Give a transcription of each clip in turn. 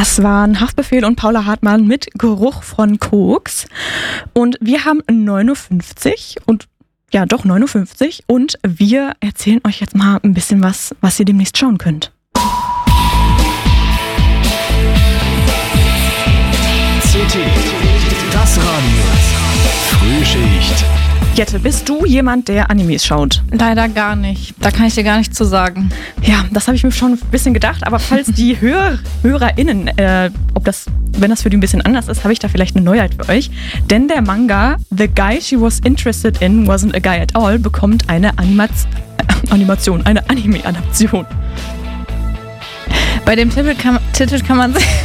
Das waren Haftbefehl und Paula Hartmann mit Geruch von Koks. Und wir haben 59 und ja, doch 59. Und wir erzählen euch jetzt mal ein bisschen was ihr demnächst schauen könnt. CT, das Radio. Frühschicht. Jette, bist du jemand, der Animes schaut? Leider gar nicht. Da kann ich dir gar nichts zu sagen. Ja, das habe ich mir schon ein bisschen gedacht. Aber falls die HörerInnen, wenn das für die ein bisschen anders ist, habe ich da vielleicht eine Neuheit für euch. Denn der Manga The Guy She Was Interested In Wasn't a Guy at All bekommt eine eine Anime-Adaption. Bei dem Titel kann man sich...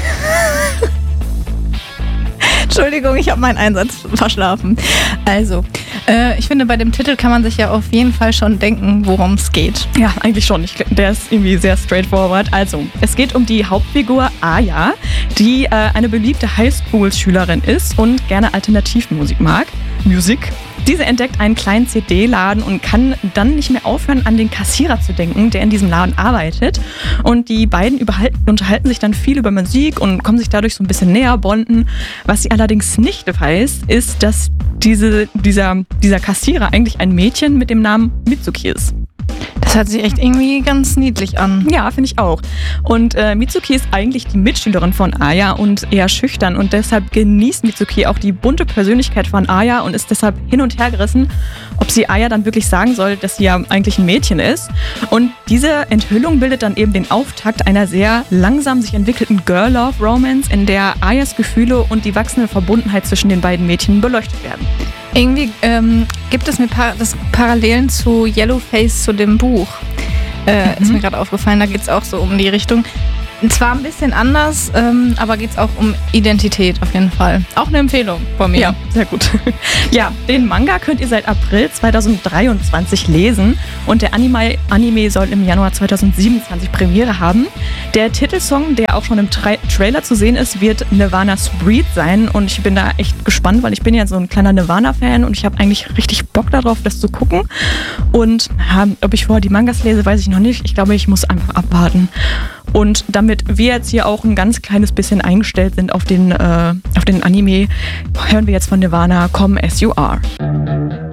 Entschuldigung, ich habe meinen Einsatz verschlafen. Also, ich finde, bei dem Titel kann man sich ja auf jeden Fall schon denken, worum es geht. Ja, eigentlich schon. Der ist irgendwie sehr straightforward. Also, es geht um die Hauptfigur Aya, die eine beliebte Highschool-Schülerin ist und gerne Alternativmusik mag. Diese entdeckt einen kleinen CD-Laden und kann dann nicht mehr aufhören, an den Kassierer zu denken, der in diesem Laden arbeitet. Und die beiden unterhalten sich dann viel über Musik und kommen sich dadurch so ein bisschen näher, bonden. Was sie allerdings nicht weiß, ist, dass dieser Kassierer eigentlich ein Mädchen mit dem Namen Mitsuki ist. Das hört sich echt irgendwie ganz niedlich an. Ja, finde ich auch. Und Mitsuki ist eigentlich die Mitschülerin von Aya und eher schüchtern. Und deshalb genießt Mitsuki auch die bunte Persönlichkeit von Aya und ist deshalb hin und her gerissen, ob sie Aya dann wirklich sagen soll, dass sie ja eigentlich ein Mädchen ist. Und diese Enthüllung bildet dann eben den Auftakt einer sehr langsam sich entwickelten Girl-Love-Romance, in der Ayas Gefühle und die wachsende Verbundenheit zwischen den beiden Mädchen beleuchtet werden. Irgendwie gibt es mir Parallelen zu Yellowface, zu dem Buch. Ist mir gerade aufgefallen, da geht es auch so um die Richtung. Zwar ein bisschen anders, aber geht es auch um Identität auf jeden Fall. Auch eine Empfehlung von mir. Ja, sehr gut. Ja, den Manga könnt ihr seit April 2023 lesen und der Anime soll im Januar 2027 Premiere haben. Der Titelsong, der auch schon im Trailer zu sehen ist, wird Nirvana's Breathe sein und ich bin da echt gespannt, weil ich bin ja so ein kleiner Nirvana-Fan und ich habe eigentlich richtig Bock darauf, das zu gucken. Und ob ich vorher die Mangas lese, weiß ich noch nicht. Ich glaube, ich muss einfach abwarten. Und damit wir jetzt hier auch ein ganz kleines bisschen eingestellt sind auf den Anime, hören wir jetzt von Nirvana Come As You Are.